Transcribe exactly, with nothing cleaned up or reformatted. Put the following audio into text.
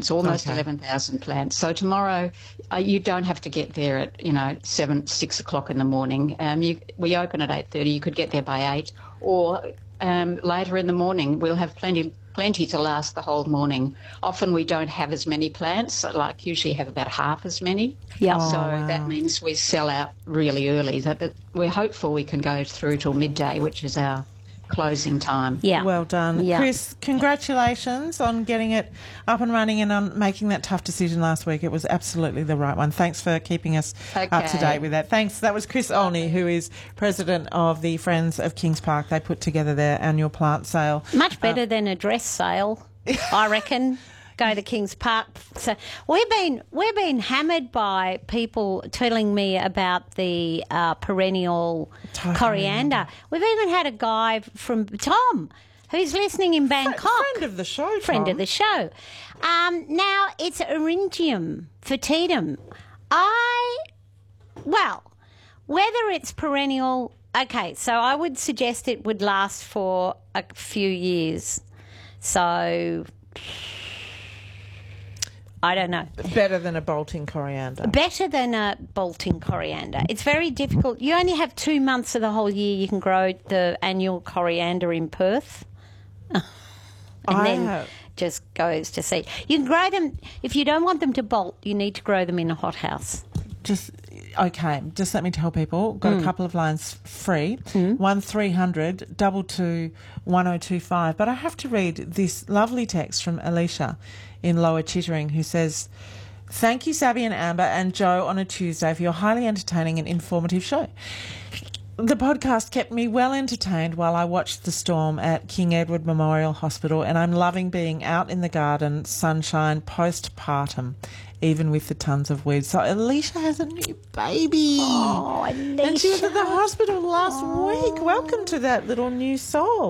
plants, almost Okay. eleven thousand plants. So tomorrow, uh, you don't have to get there at, you know, seven, six o'clock in the morning. Um, you, we open at eight thirty. You could get there by eight, or um, later in the morning. We'll have plenty, plenty to last the whole morning. Often we don't have as many plants. Like usually have about half as many. Yeah. So Oh, wow. that means we sell out really early. That, that we're hopeful we can go through till midday, which is our closing time. Yeah. Well done. Yeah. Chris, congratulations on getting it up and running and on making that tough decision last week. It was absolutely the right one. Thanks for keeping us up to Okay. date with that. Thanks. That was Chris Olney, who is president of the Friends of Kings Park. They put together their annual plant sale. Much better than a dress sale, I reckon. Go to Kings Park. So we've been we've been hammered by people telling me about the uh, perennial Totally. coriander. We've even had a guy from Tom who's listening in Bangkok. Friend of the show, Friend Tom. of the show. Um, now it's Eryngium foetidum. I well, whether it's perennial. Okay, so I would suggest it would last for a few years. So I don't know. Better than a bolting coriander. Better than a bolting coriander. It's very difficult. You only have two months of the whole year you can grow the annual coriander in Perth. and I then have- just goes to seed. You can grow them, if you don't want them to bolt, you need to grow them in a hothouse. Just okay. Just let me tell people. Got Mm. a couple of lines free. One three hundred double two one zero two five. But I have to read this lovely text from Alicia in Lower Chittering, who says, "Thank you, Sabby and Amber and Joe, on a Tuesday for your highly entertaining and informative show. The podcast kept me well entertained while I watched the storm at King Edward Memorial Hospital, and I'm loving being out in the garden, sunshine, postpartum, even with the tons of weeds." So Alicia has a new baby. Oh, And she was at the hospital last week. Welcome to that little new soul.